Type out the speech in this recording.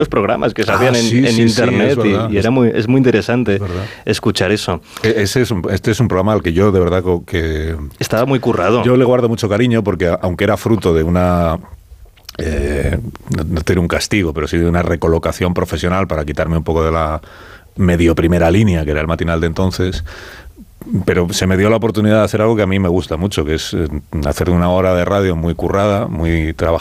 los programas que se hacían en internet y es muy interesante escuchar eso. Este es un programa al que yo de verdad que estaba muy currado. Yo le guardo mucho cariño porque aunque era fruto de una no tiene un castigo, pero sí de una recolocación profesional para quitarme un poco de la medio primera línea que era el matinal de entonces, pero se me dio la oportunidad de hacer algo que a mí me gusta mucho, que es hacer una hora de radio muy currada, muy trabajada